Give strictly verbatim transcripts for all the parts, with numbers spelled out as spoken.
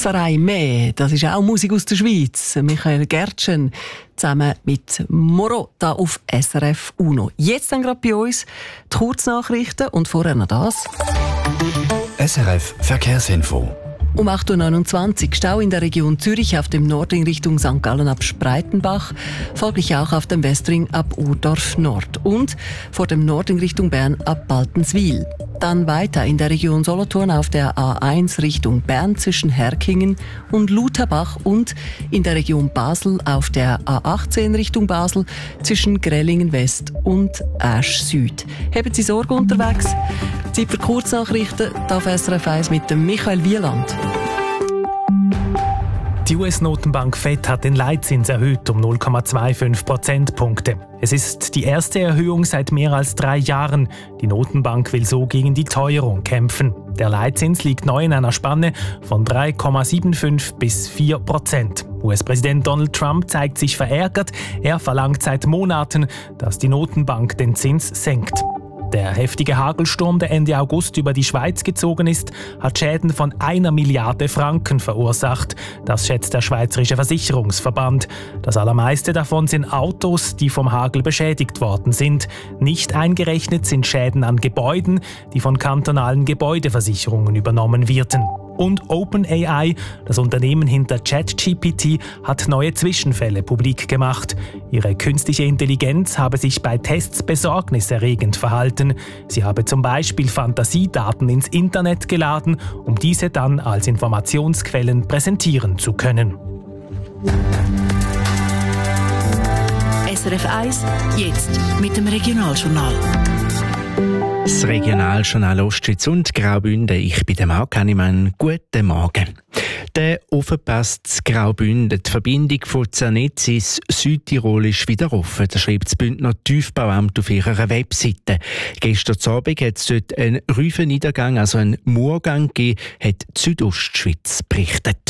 Pfarrei mehr, das ist auch Musik aus der Schweiz. Michael Gertschen zusammen mit Moro da auf S R F Uno. Jetzt dann gerade bei uns die Kurznachrichten und vorher noch das. S R F Verkehrsinfo. Um acht Uhr neunundzwanzig Stau in der Region Zürich auf dem Nordring Richtung Sankt Gallen ab Spreitenbach, folglich auch auf dem Westring ab Urdorf Nord und vor dem Nordring Richtung Bern ab Baltenswil. Dann weiter in der Region Solothurn auf der A eins Richtung Bern zwischen Herkingen und Lutherbach und in der Region Basel auf der A achtzehn Richtung Basel zwischen Grellingen West und Asch Süd. Haben Sie Sorge unterwegs? Zeit für Kurznachrichten auf S R F eins mit dem Michael Wieland. Die U S-Notenbank Fed hat den Leitzins erhöht um null Komma fünfundzwanzig Prozentpunkte. Es ist die erste Erhöhung seit mehr als drei Jahren. Die Notenbank will so gegen die Teuerung kämpfen. Der Leitzins liegt neu in einer Spanne von drei Komma fünfundsiebzig bis vier Prozent. U S-Präsident Donald Trump zeigt sich verärgert. Er verlangt seit Monaten, dass die Notenbank den Zins senkt. Der heftige Hagelsturm, der Ende August über die Schweiz gezogen ist, hat Schäden von einer Milliarde Franken verursacht. Das schätzt der Schweizerische Versicherungsverband. Das allermeiste davon sind Autos, die vom Hagel beschädigt worden sind. Nicht eingerechnet sind Schäden an Gebäuden, die von kantonalen Gebäudeversicherungen übernommen werden. Und OpenAI, das Unternehmen hinter ChatGPT, hat neue Zwischenfälle publik gemacht. Ihre künstliche Intelligenz habe sich bei Tests besorgniserregend verhalten. Sie habe zum Beispiel Fantasiedaten ins Internet geladen, um diese dann als Informationsquellen präsentieren zu können. S R F eins, jetzt mit dem Regionaljournal. Das Regionaljournal Ostschweiz und Graubünden. Ich bin der Marc Hannemann. Guten Morgen. Der Ofenpass zu Graubünden. Die Verbindung von Zernetz ins Südtirol ist wieder offen. Das schreibt das Bündner Tiefbauamt auf ihrer Webseite. Gestern Abend hat es dort einen Rüfenniedergang, also einen Murgang gegeben, hat die Südostschweiz berichtet.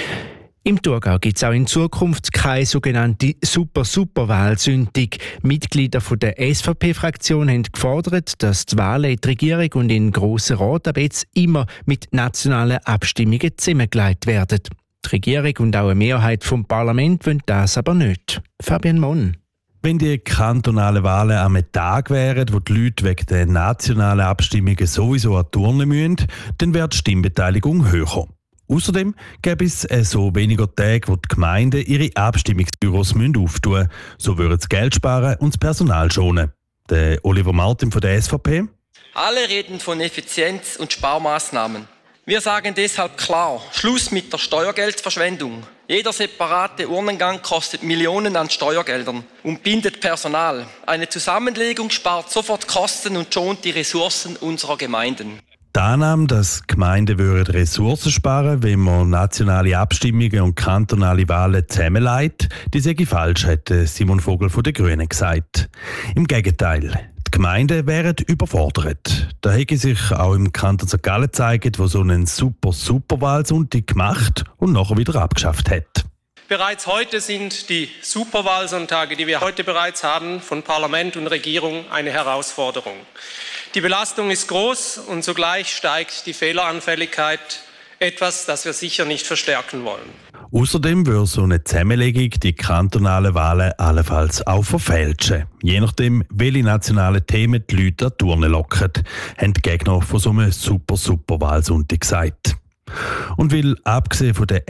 Im Thurgau gibt es auch in Zukunft keine sogenannte Super-Super-Wahlsündigung. Mitglieder der S V P-Fraktion haben gefordert, dass die Wahlen in die Regierung und in den Grossen Rat ab jetzt immer mit nationalen Abstimmungen zusammengelegt werden. Die Regierung und auch eine Mehrheit vom Parlament wollen das aber nicht. Fabian Monn. Wenn die kantonalen Wahlen am Tag wären, wo die Leute wegen der nationalen Abstimmungen sowieso an die Urne müssen, dann wäre die Stimmbeteiligung höher. Außerdem gäbe es so weniger Tage, wo die Gemeinden ihre Abstimmungsbüros auftun müssen. So würden sie Geld sparen und das Personal schonen. Der Oliver Martin von der S V P. Alle reden von Effizienz und Sparmaßnahmen. Wir sagen deshalb klar, Schluss mit der Steuergeldverschwendung. Jeder separate Urnengang kostet Millionen an Steuergeldern und bindet Personal. Eine Zusammenlegung spart sofort Kosten und schont die Ressourcen unserer Gemeinden. Die Annahme, dass Gemeinden Ressourcen sparen, wenn man nationale Abstimmungen und kantonale Wahlen zusammenlegt, die sei falsch, hat Simon Vogel von den Grünen gesagt. Im Gegenteil, die Gemeinden wären überfordert. Da hätte sich auch im Kanton Sankt Gallen gezeigt, wo so einen super-super-Wahlsonntag gemacht und nachher wieder abgeschafft hat. Bereits heute sind die Superwahlsonntage, die wir heute bereits haben, von Parlament und Regierung eine Herausforderung. Die Belastung ist groß und zugleich steigt die Fehleranfälligkeit, etwas, das wir sicher nicht verstärken wollen. Außerdem würde so eine Zusammenlegung die kantonalen Wahlen allenfalls auch verfälschen. Je nachdem, welche nationalen Themen die Leute an die Urne locken, haben die Gegner von so einem super-super-Wahlsonntag gesagt. Und weil abgesehen von der